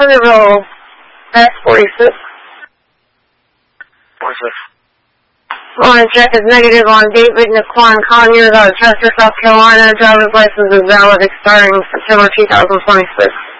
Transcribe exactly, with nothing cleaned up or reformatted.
Centerville, X forty-six. forty-six. Want to check is negative on David Naquan Conyers out of Chester, South Carolina. Driver's license is valid expiring September two thousand twenty-six.